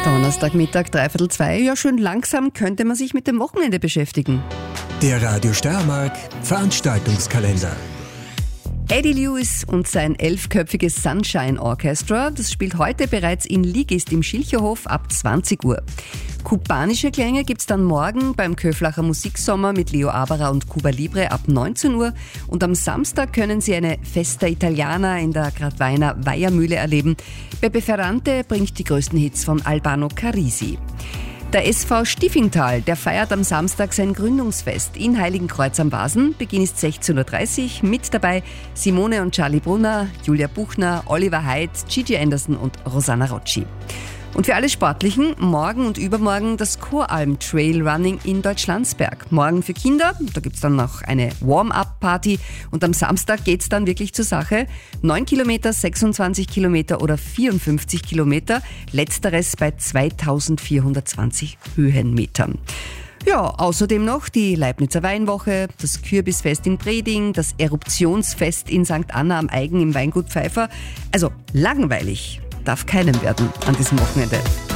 Donnerstagmittag, 2:15. Ja, schön langsam könnte man sich mit dem Wochenende beschäftigen. Der Radio Steiermark Veranstaltungskalender. Eddie Lewis und sein 11-köpfiges Sunshine Orchestra, das spielt heute bereits in Ligist im Schilcherhof ab 20 Uhr. Kubanische Klänge gibt's dann morgen beim Köflacher Musiksommer mit Leo Aberer und Cuba Libre ab 19 Uhr. Und am Samstag können Sie eine Festa Italiana in der Gradweiner Weihermühle erleben. Beppe Ferrante bringt die größten Hits von Albano Carisi. Der SV Stiffingtal, der feiert am Samstag sein Gründungsfest in Heiligenkreuz am Wasen. Beginn ist 16:30 Uhr. Mit dabei Simone und Charlie Brunner, Julia Buchner, Oliver Heidt, Gigi Anderson und Rosanna Rocci. Und für alle Sportlichen, morgen und übermorgen das Choralm Trailrunning in Deutschlandsberg. Morgen für Kinder, da gibt's dann noch eine Warm-up-Party und am Samstag geht's dann wirklich zur Sache. 9 Kilometer, 26 Kilometer oder 54 Kilometer, letzteres bei 2420 Höhenmetern. Ja, außerdem noch die Leibnizer Weinwoche, das Kürbisfest in Breding, das Eruptionsfest in St. Anna am Eigen im Weingut Pfeiffer. Also langweilig darf keinem werden an diesem Wochenende.